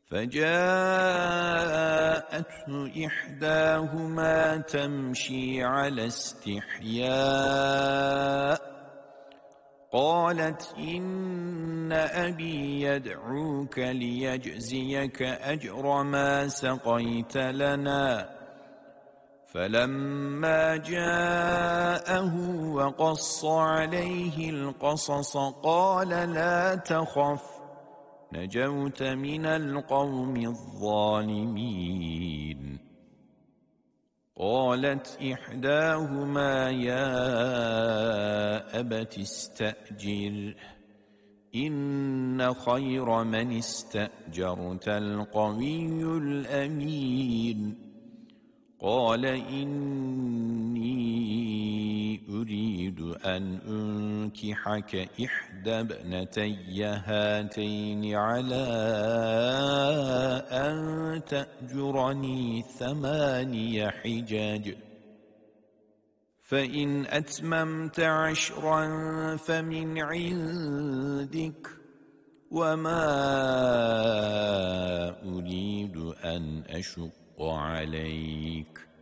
فجاءته إحداهما تمشي على استحياء قالت إن أبي يدعوك ليجزيك أجر ما سقيت لنا. فلما جاءه وقص عليه القصص قال لا تخف نجوت من القوم الظالمين. قالت إحداهما يا أبت استأجره إن خير من استأجرت القوي الأمين. قال إني أريد أن أنكحك إحدى ابنتي هاتين على أن تأجرني 8 حجج فإن أتممت 10 فمن عندك وما أريد أن أشق عليك